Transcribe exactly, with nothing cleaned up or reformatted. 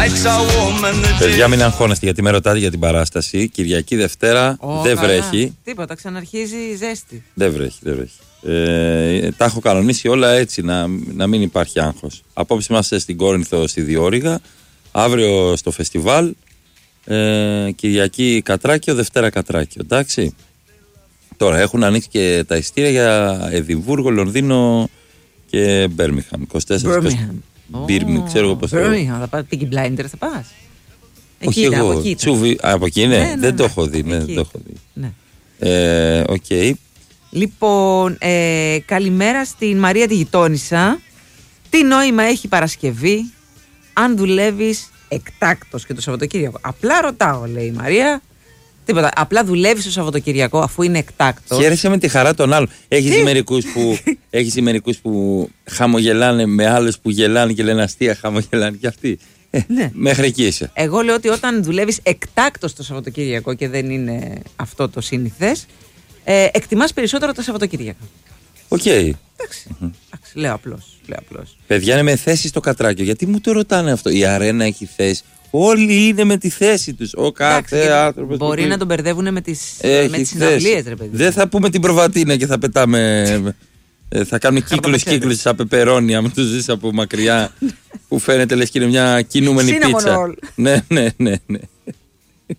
Παιδιά, μην αγχώνεστε γιατί με ρωτάτε για την παράσταση. Κυριακή Δευτέρα oh, δεν καλά. βρέχει. Τίποτα, ξαναρχίζει η ζέστη. Δεν βρέχει, δεν βρέχει. Ε, τα έχω κανονίσει όλα έτσι να, να μην υπάρχει άγχος. Απόψε είμαστε στην Κόρινθο στη Διόρυγα. Αύριο στο φεστιβάλ. Ε, Κυριακή Κατράκιο, Δευτέρα Κατράκιο. Εντάξει. Τώρα έχουν ανοίξει και τα ειστήρια για Εδιμβούργο, Λονδίνο και Μπέρμιχαμ. είκοσι τέσσερα Μπέρμιχαμ. Μπίρμι, ξέρω εγώ πώς το λέω. Μπέρμιχαμ, θα πας, Peaky Blinders θα πας. Όχι εκεί, εγώ, από εκεί, τσούβι, από εκεί ναι, ναι, ναι, δεν ναι, το έχω δει, ναι, εκεί. δεν το έχω δει. Ναι. Ε, okay. Λοιπόν, ε, καλημέρα στην Μαρία τη γειτόνισσα. Τι νόημα έχει η Παρασκευή αν δουλεύεις εκτάκτος και το Σαββατοκύριακο? Απλά ρωτάω, λέει η Μαρία. Τίποτα. Απλά δουλεύεις το Σαββατοκυριακό αφού είναι εκτάκτος. Χαίρεσαι με τη χαρά των άλλων. Έχεις μερικούς που, έχεις μερικούς που χαμογελάνε με άλλους που γελάνε και λένε αστεία, χαμογελάνε και αυτοί. Ε, ναι. Μέχρι εκεί είσαι. Εγώ λέω ότι όταν δουλεύεις εκτάκτος το Σαββατοκυριακό και δεν είναι αυτό το σύνηθες, ε, εκτιμάς περισσότερο το Σαββατοκυριακό. Οκ. Okay. Εντάξει. Mm-hmm. Εντάξει, λέω απλώς. Λέω απλώς. Παιδιά είναι με θέση στο Κατράκιο. Γιατί μου το ρωτάνε αυτό? Η αρένα έχει θέση. Όλοι είναι με τη θέση τους. Ο κάθε άνθρωπος. Μπορεί που... να τον μπερδεύουν με τις, με τις συναυλίες, ρε παιδί. Δεν θα πούμε την προβατίνα και θα πετάμε. Θα κάνουμε κύκλους κύκλους σαν πεπερόνι. Αν τους δεις από μακριά που φαίνεται λες και είναι μια κινούμενη πίτσα. Ναι, ναι, ναι, ναι.